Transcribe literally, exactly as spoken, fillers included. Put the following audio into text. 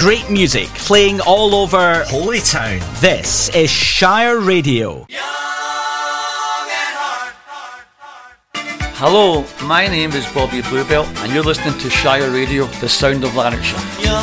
great music playing all over Holytown. This is Shire Radio. Hello, my name is Bobby Bluebelt and you're listening to Shire Radio, the sound of Lanarkshire.